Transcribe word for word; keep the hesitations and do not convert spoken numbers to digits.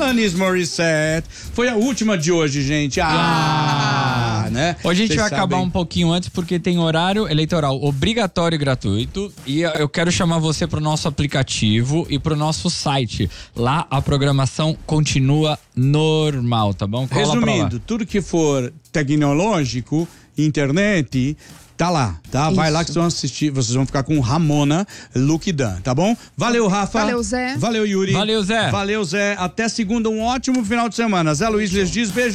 Alanis Morissette. Foi a última de hoje, gente. Ah, ah né? Hoje a gente Vocês vai sabem. acabar um pouquinho antes porque tem horário eleitoral obrigatório e gratuito. E eu quero chamar você pro nosso aplicativo e pro nosso site. Lá a programação continua normal, tá bom? Cola Resumindo, tudo que for tecnológico, internet, tá lá, tá? Vai Isso. lá que vocês vão assistir, vocês vão ficar com Ramona Luke Dan, tá bom? Valeu, Rafa. Valeu, Zé. Valeu, Yuri. Valeu, Zé. Valeu, Zé. Até segunda, um ótimo final de semana. Zé Luiz lhes diz beijo.